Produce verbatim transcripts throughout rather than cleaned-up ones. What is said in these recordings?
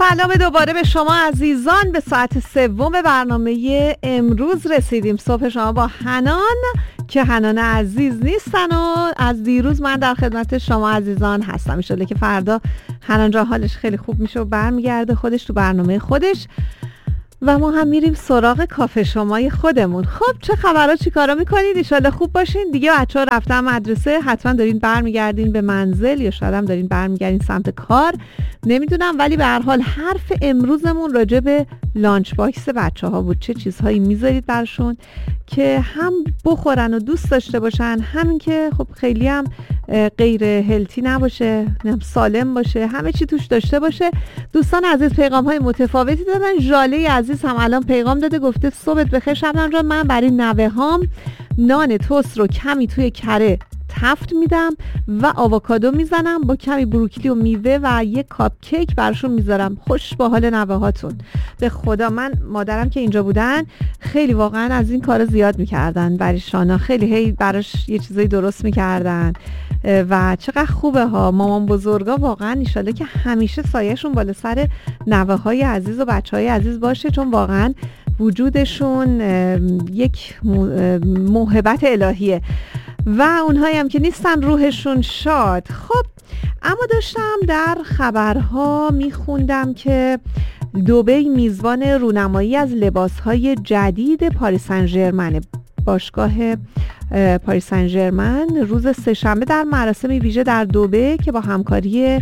سلام دوباره به شما عزیزان. به ساعت سوم برنامه امروز رسیدیم. صبح شما با حنان که حنان عزیز نیستن و از دیروز من در خدمت شما عزیزان هستم. ان شاءالله که فردا حنان جا حالش خیلی خوب میشه و برمیگرده خودش تو برنامه خودش و ما هم میریم سراغ کافه شمای خودمون. خب چه خبرها، چی کارا میکنید؟ ان شاءالله خوب باشین. دیگه بچه‌ها رفتن مدرسه، حتما دارین برمیگردین به منزل یا شاید هم دارین برمیگردین سمت کار، نمیدونم، ولی به هر حال حرف امروزمون راجع به لانچ باکس بچه‌ها بود. چه چیزهایی میذارید برشون که هم بخورن و دوست داشته باشن، همین که خب خیلی هم غیر هلتی نباشه، هم سالم باشه، همه چی توش داشته باشه. دوستان عزیز پیغام های متفاوتی دادن. ژاله عزیز هم الان پیغام داده، گفته صبحت بخیر شبنم جان، من برای نوه هام نان توست رو کمی توی کره تفت میدم و آووکادو میزنم با کمی بروکلی و میوه و یک کاپ کیک براشون میذارم. خوش با حال نوه هاتون. به خدا من مادرم که اینجا بودن خیلی واقعا از این کار زیاد میکردن برای شانا، خیلی هی براش یه چیزایی درست میکردن و چقدر خوبه ها. مامان بزرگا واقعا انشالله که همیشه سایه‌شون بالا سر نوه های عزیز و بچه های عزیز باشه، چون واقعا وجودشون یک موهبت الهیه و اونهایی هم که نیستن روحشون شاد. خب اما داشتم در خبرها میخوندم که دبی میزبان رونمایی از لباسهای جدید پاریس سن ژرمن. باشگاه پاریس سن ژرمن روز سه‌شنبه در مراسم ویژه در دبی که با همکاری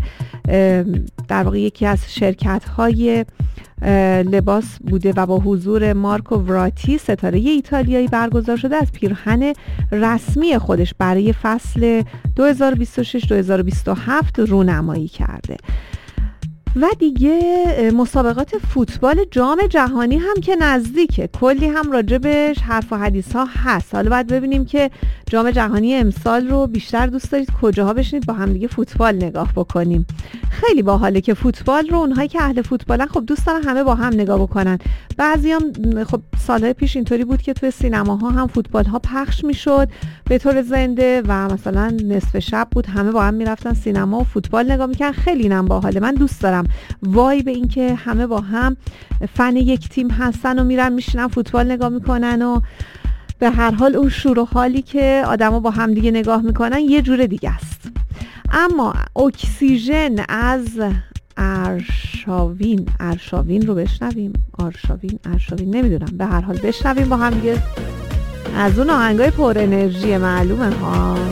در واقع یکی از شرکت‌های لباس بوده و با حضور مارکو وراتی ستاره ایتالیایی برگزار شده، از پیرهن رسمی خودش برای فصل دو هزار و بیست و شش دو هزار و بیست و هفت رونمایی کرده. و دیگه مسابقات فوتبال جام جهانی هم که نزدیکه، کلی هم راجبش حرف و حدیث ها هست. حالا باید ببینیم که جام جهانی امسال رو بیشتر دوست دارید کجاها بشینید با هم دیگه فوتبال نگاه بکنیم. خیلی باحاله که فوتبال رو اونهایی که اهل فوتبالن خب دوست دارن همه با هم نگاه بکنن. بعضیام خب سالهای پیش اینطوری بود که توی سینماها هم فوتبال ها پخش میشد به طور زنده و مثلا نصف شب بود همه با هم میرفتن سینما و فوتبال نگاه میکنن. خیلی اینم باحاله. من دوست دارم وای به این که همه با هم فن یک تیم هستن و میرن میشینن فوتبال نگاه میکنن و به هر حال اون شور و حالی که آدما با هم دیگه نگاه میکنن یه جور دیگه است. اما اکسیژن از ارشاوین ارشاوین رو بشنویم. ارشاوین ارشاوین نمیدونم، به هر حال بشنویم با هم دیگه از اون آهنگای پر انرژی معلومه ها.